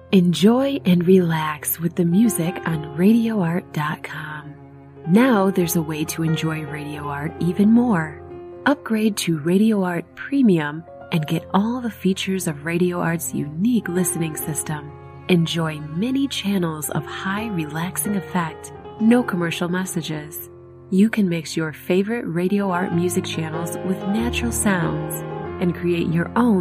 Enjoy and relax with the music on RadioArt.com. Now there's a way to enjoy Radio Art even more. Upgrade to Radio Art Premium and get all the features of Radio Art's unique listening system. Enjoy many channels of high relaxing effect, no commercial messages. You can mix your favorite Radio Art music channels with natural sounds and create your own